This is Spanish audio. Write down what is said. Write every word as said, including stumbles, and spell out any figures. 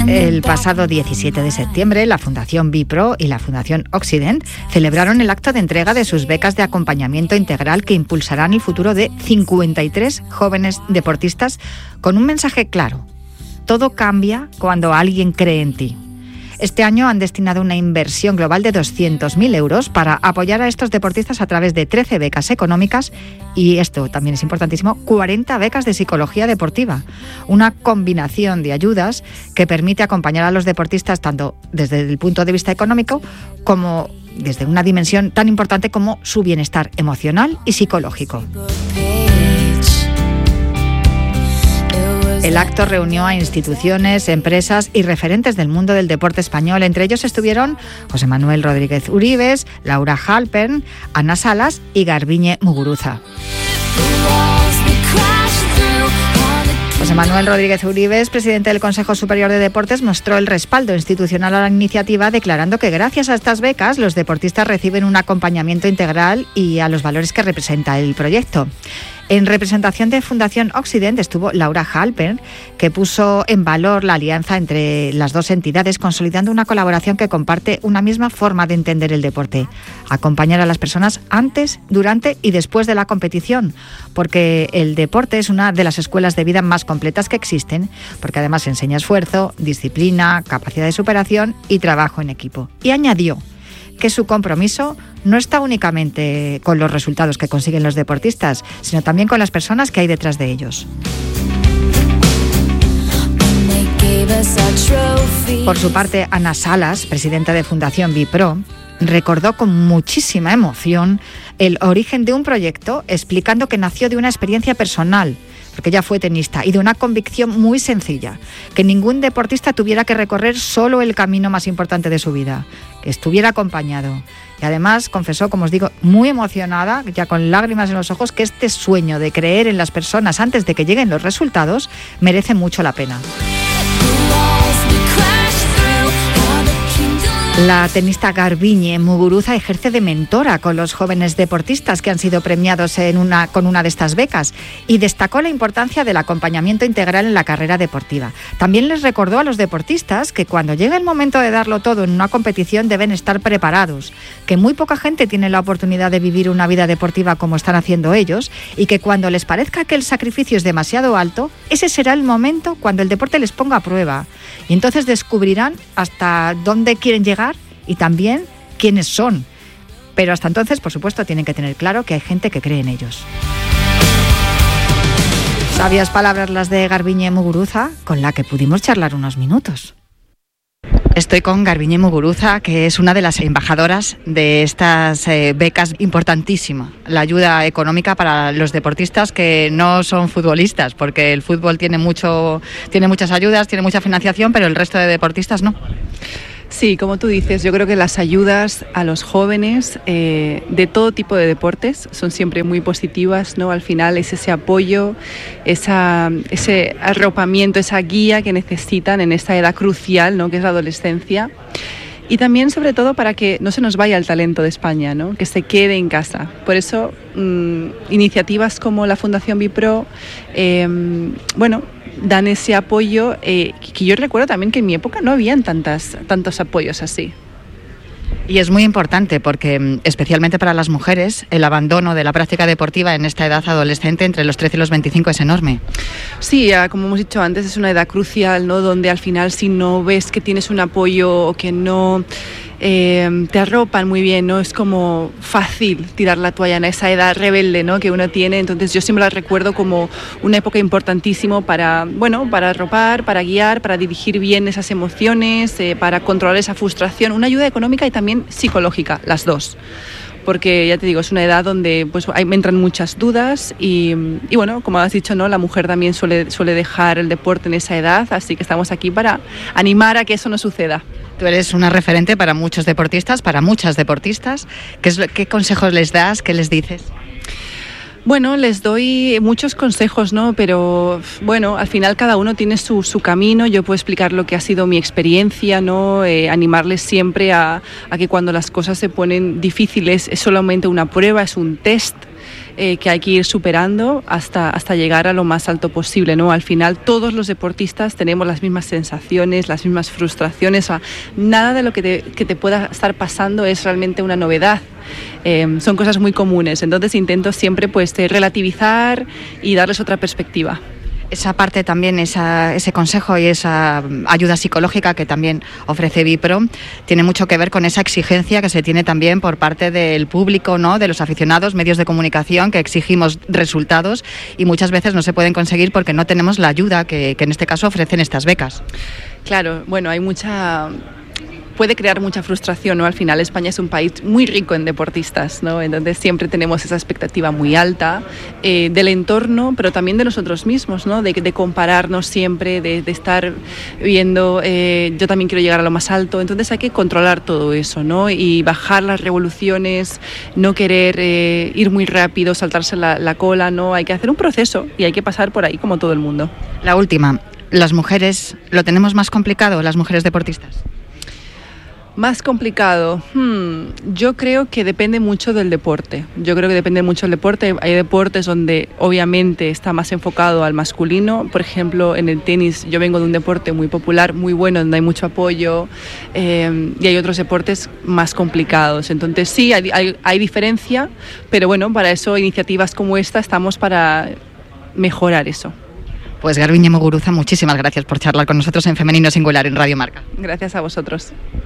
El pasado diecisiete de septiembre, la Fundación Bipro y la Fundación Occident celebraron el acto de entrega de sus becas de acompañamiento integral que impulsarán el futuro de cincuenta y tres jóvenes deportistas con un mensaje claro: todo cambia cuando alguien cree en ti. Este año han destinado una inversión global de doscientos mil euros para apoyar a estos deportistas a través de trece becas económicas y, esto también es importantísimo, cuarenta becas de psicología deportiva. Una combinación de ayudas que permite acompañar a los deportistas tanto desde el punto de vista económico como desde una dimensión tan importante como su bienestar emocional y psicológico. El acto reunió a instituciones, empresas y referentes del mundo del deporte español. Entre ellos estuvieron José Manuel Rodríguez Uribes, Laura Halpern, Ana Salas y Garbiñe Muguruza. José Manuel Rodríguez Uribes, presidente del Consejo Superior de Deportes, mostró el respaldo institucional a la iniciativa, declarando que gracias a estas becas los deportistas reciben un acompañamiento integral y a los valores que representa el proyecto. En representación de Fundación Occident estuvo Laura Halpern, que puso en valor la alianza entre las dos entidades, consolidando una colaboración que comparte una misma forma de entender el deporte: acompañar a las personas antes, durante y después de la competición, porque el deporte es una de las escuelas de vida más completas que existen, porque además enseña esfuerzo, disciplina, capacidad de superación y trabajo en equipo. Y añadió que su compromiso no está únicamente con los resultados que consiguen los deportistas, sino también con las personas que hay detrás de ellos. Por su parte, Ana Salas, presidenta de Fundación Bipro, recordó con muchísima emoción el origen de un proyecto, explicando que nació de una experiencia personal, porque ella fue tenista, y de una convicción muy sencilla: que ningún deportista tuviera que recorrer solo el camino más importante de su vida, que estuviera acompañado. Y además confesó, como os digo, muy emocionada, ya con lágrimas en los ojos, que este sueño de creer en las personas antes de que lleguen los resultados merece mucho la pena. La tenista Garbiñe Muguruza ejerce de mentora con los jóvenes deportistas que han sido premiados en una, con una de estas becas, y destacó la importancia del acompañamiento integral en la carrera deportiva. También les recordó a los deportistas que cuando llega el momento de darlo todo en una competición deben estar preparados, que muy poca gente tiene la oportunidad de vivir una vida deportiva como están haciendo ellos, y que cuando les parezca que el sacrificio es demasiado alto, ese será el momento cuando el deporte les ponga a prueba, y entonces descubrirán hasta dónde quieren llegar y también quiénes son. Pero hasta entonces, por supuesto, tienen que tener claro que hay gente que cree en ellos. Sabias palabras las de Garbiñe Muguruza, con la que pudimos charlar unos minutos. Estoy con Garbiñe Muguruza, que es una de las embajadoras de estas eh, becas importantísimas, la ayuda económica para los deportistas que no son futbolistas, porque el fútbol tiene mucho, tiene muchas ayudas, tiene mucha financiación, pero el resto de deportistas no. Sí, como tú dices, yo creo que las ayudas a los jóvenes eh, de todo tipo de deportes son siempre muy positivas, ¿no? Al final es ese apoyo, esa, ese arropamiento, esa guía que necesitan en esta edad crucial, ¿no? Que es la adolescencia. Y también, sobre todo, para que no se nos vaya el talento de España, ¿no? Que se quede en casa. Por eso, mmm, iniciativas como la Fundación Bipro, eh, bueno, dan ese apoyo, eh, que yo recuerdo también que en mi época no habían tantas, tantos apoyos así. Y es muy importante porque, especialmente para las mujeres, el abandono de la práctica deportiva en esta edad adolescente entre los trece y los veinticinco es enorme. Sí, como hemos dicho antes, es una edad crucial, ¿no? Donde al final, si no ves que tienes un apoyo o que no eh, te arropan muy bien, ¿no? Es como fácil tirar la toalla en esa edad rebelde, ¿no? Que uno tiene. Entonces yo siempre la recuerdo como una época importantísima para, bueno, para arropar, para guiar, para dirigir bien esas emociones, eh, para controlar esa frustración, una ayuda económica y también psicológica, las dos. Porque ya te digo, es una edad donde pues hay, me entran muchas dudas y, y bueno, como has dicho, ¿no? La mujer también suele, suele dejar el deporte en esa edad, así que estamos aquí para animar a que eso no suceda. Tú eres una referente para muchos deportistas, para muchas deportistas. ¿Qué, es, qué consejos les das? ¿Qué les dices? Bueno, les doy muchos consejos, ¿no? Pero bueno, al final cada uno tiene su, su camino. Yo puedo explicar lo que ha sido mi experiencia, ¿no? Eh, animarles siempre a, a que cuando las cosas se ponen difíciles es solamente una prueba, es un test. eh, que hay que ir superando hasta, hasta llegar a lo más alto posible, ¿no? Al final todos los deportistas tenemos las mismas sensaciones, las mismas frustraciones, o sea, nada de lo que te, que te pueda estar pasando es realmente una novedad. Eh, son cosas muy comunes, entonces intento siempre pues relativizar y darles otra perspectiva. Esa parte también, esa, ese consejo y esa ayuda psicológica que también ofrece Bipro, tiene mucho que ver con esa exigencia que se tiene también por parte del público, ¿no? De los aficionados, medios de comunicación, que exigimos resultados y muchas veces no se pueden conseguir porque no tenemos la ayuda que, que en este caso ofrecen estas becas. Claro, bueno, hay mucha... puede crear mucha frustración, ¿no? Al final España es un país muy rico en deportistas, ¿no? Entonces siempre tenemos esa expectativa muy alta eh, del entorno, pero también de nosotros mismos, ¿no? De, de compararnos siempre, de, de estar viendo, eh, yo también quiero llegar a lo más alto, entonces hay que controlar todo eso, ¿no? Y bajar las revoluciones, no querer eh, ir muy rápido, saltarse la, la cola, ¿no? Hay que hacer un proceso y hay que pasar por ahí como todo el mundo. La última, las mujeres, ¿lo tenemos más complicado, las mujeres deportistas? Más complicado, hmm, yo creo que depende mucho del deporte. Yo creo que depende mucho del deporte. Hay deportes donde obviamente está más enfocado al masculino. Por ejemplo, en el tenis yo vengo de un deporte muy popular, muy bueno, donde hay mucho apoyo, eh, y hay otros deportes más complicados. Entonces sí, hay, hay, hay diferencia, pero bueno, para eso iniciativas como esta estamos para mejorar eso. Pues Garbiñe Muguruza, muchísimas gracias por charlar con nosotros en Femenino Singular en Radio Marca. Gracias a vosotros.